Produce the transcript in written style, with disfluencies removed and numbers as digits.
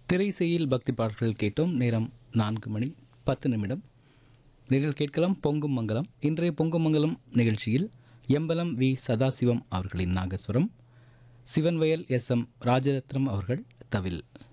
திரைசையில் பக்தி பாடல்கள் கேட்டோம். நேரம் 4:10. நீங்கள் கேட்கலாம் பொங்கும் மங்கலம். இன்றைய பொங்கும் மங்கலம் நிகழ்ச்சியில் எம்பலம் வி சதாசிவம் அவர்களின் நாகஸ்வரம், சிவன்வயல் எஸ் எம் ராஜரத்னம் அவர்கள் தவில்.